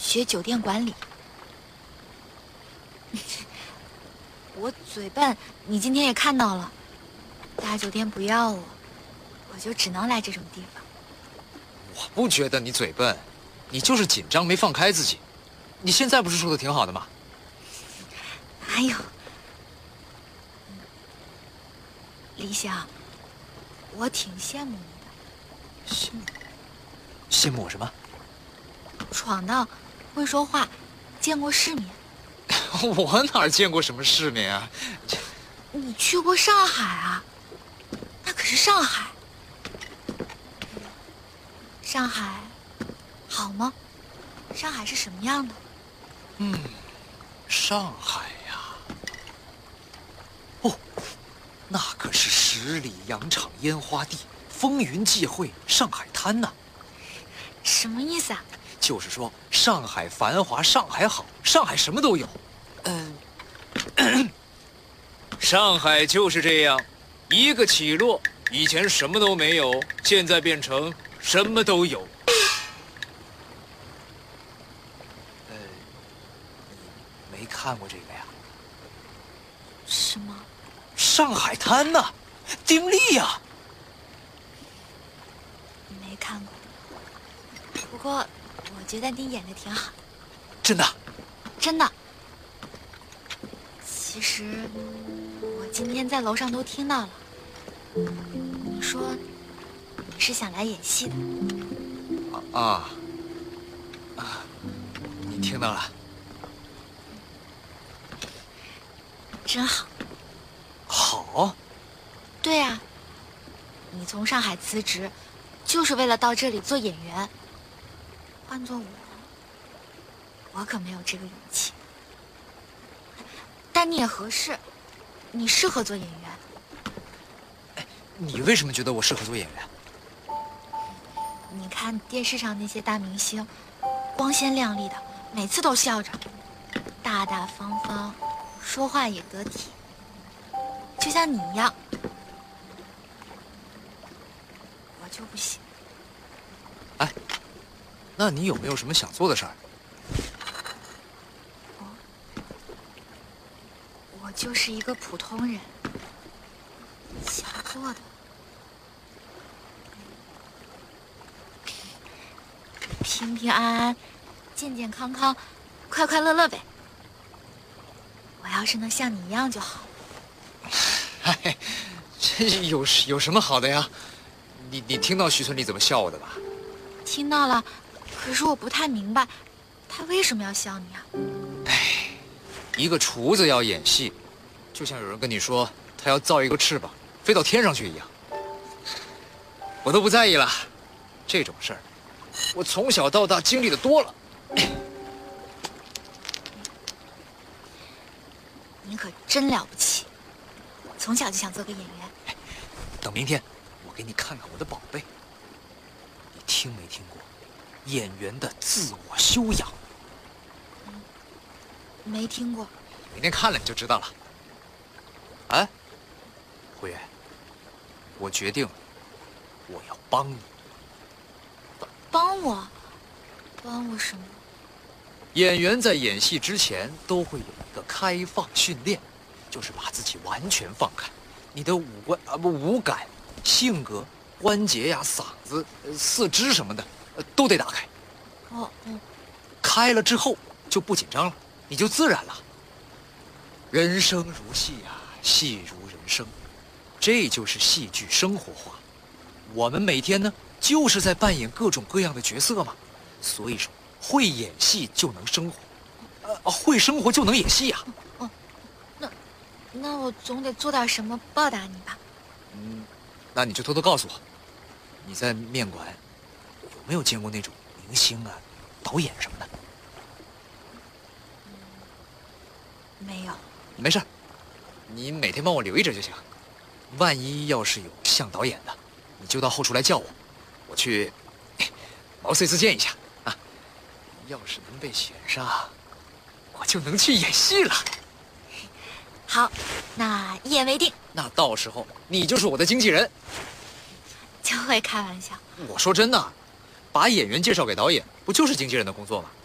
学酒店管理。我嘴笨，你今天也看到了，大酒店不要我，我就只能来这种地方。 我不觉得你嘴笨，你就是紧张没放开自己。你现在不是说的挺好的吗？ 哎呦，李想，我挺羡慕你的。 羡慕我什么？ 闯荡，会说话，见过世面。 我哪见过什么世面啊？ 你去过上海啊？那可是上海。上海好吗？上海是什么样的？ 上海呀，哦，那可是十里洋场烟花地，风云际会上海滩呐。 什么意思啊？ 就是说上海繁华，上海好，上海什么都有。上海就是这样，一个起落，以前什么都没有，现在变成什么都有。你没看过这个呀？ 什么？ 上海滩呐，丁力呀。 没看过。不过我觉得你演的挺好。 真的？ 真的。其实我今天在楼上都听到了，你说你是想来演戏的。 你听到了？ 真好。 好。 对啊，你从上海辞职，就是为了到这里做演员。换做我可没有这个勇气。但你也合适，你适合做演员。 你为什么觉得我适合做演员？ 你看电视上那些大明星，光鲜亮丽的，每次都笑着，大大方方，说话也得体，就像你一样。我就不行。 哎，那你有没有什么想做的事儿？ 我就是一个普通人，想做的平平安安、健健康康、快快乐乐呗。我要是能像你一样就好。 哎，这有什么好的呀？你听到徐村里怎么笑我的吧？ 听到了，可是我不太明白，他为什么要笑你啊？ 一个厨子要演戏，就像有人跟你说他要造一个翅膀飞到天上去一样。我都不在意了，这种事儿我从小到大经历的多了。 你可真了不起，从小就想做个演员。 等明天我给你看看我的宝贝。你听没听过演员的自我修养？ 没听过。 明天看了你就知道了。哎，慧远，我决定了，我要帮你。 帮我？帮我什么？ 演员在演戏之前都会有一个开放训练，就是把自己完全放开，你的五感、性格、关节呀、嗓子、四肢什么的，都得打开。开了之后就不紧张了，你就自然了。人生如戏呀，戏如人生，这就是戏剧生活化。我们每天呢，就是在扮演各种各样的角色嘛。所以说，会演戏就能生活，会生活就能演戏呀。 那我总得做点什么报答你吧。 那你就偷偷告诉我，你在面馆有没有见过那种明星啊、导演什么的？ 没有。 没事，你每天帮我留意着就行。万一要是有像导演的，你就到后厨来叫我，我去毛遂自荐一下啊。要是能被选上，我就能去演戏了。 好，那一言为定。 那到时候你就是我的经纪人。 就会开玩笑。 我说真的，把演员介绍给导演，不就是经纪人的工作吗？